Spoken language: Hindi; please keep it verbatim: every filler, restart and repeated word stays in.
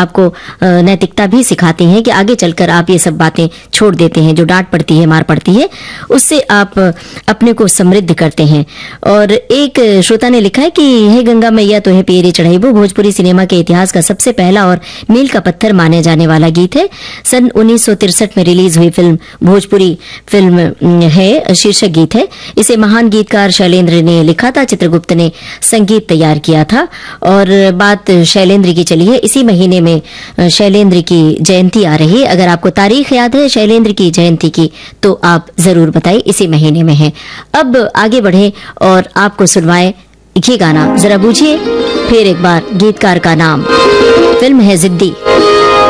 आपको नैतिकता भी सिखाती हैं कि आगे चलकर आप ये सब बातें छोड़ देते हैं, जो डांट पड़ती है, मार पड़ती है, उससे आप अपने को समृद्ध करते हैं। और एक श्रोता ने लिखा है कि हे गंगा मैया तो है पियरी चढ़ाईबो, भोजपुरी सिनेमा के इतिहास का सबसे पहला और मील का पत्थर माने जाने वाला गीत है। सन उन्नीस सौ तिरसठ में रिलीज हुई फिल्म भोजपुरी फिल्म है, शीर्षक गीत है। इसे महान गीतकार शैलेंद्र ने लिखा था, चित्रगुप्त ने संगीत तैयार किया था। और बात शैलेंद्र की चली है, इसी महीने में शैलेंद्र की जयंती आ रही है। अगर आपको तारीख याद है शैलेंद्र की जयंती की तो आप जरूर बताइए, इसी महीने में है। अब आगे बढ़े और आपको सुनवाए ये गाना, जरा बूझिए फिर एक बार गीतकार का नाम। फिल्म है जिद्दी।